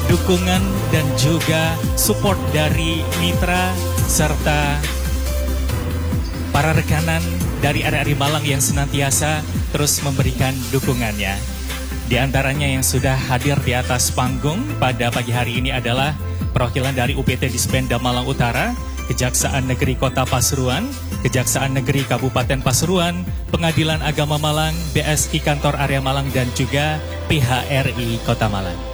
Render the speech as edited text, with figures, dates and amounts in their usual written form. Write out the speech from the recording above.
dukungan dan juga support dari mitra serta para rekanan dari RRI Malang yang senantiasa terus memberikan dukungannya. Di antaranya yang sudah hadir di atas panggung pada pagi hari ini adalah perwakilan dari UPT Dispenda Malang Utara, Kejaksaan Negeri Kota Pasuruan, Kejaksaan Negeri Kabupaten Pasuruan, Pengadilan Agama Malang, BSI Kantor Area Malang, dan juga PHRI Kota Malang.